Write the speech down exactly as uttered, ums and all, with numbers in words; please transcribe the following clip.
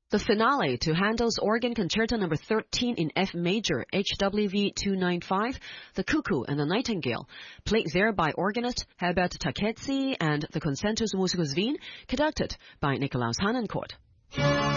The finale to Handel's Organ Concerto number thirteen in F major, H W V two ninety-five, The Cuckoo and the Nightingale, played there by organist Herbert Takezzi and the Concertus Musicus Wien, conducted by Nikolaus Harnoncourt.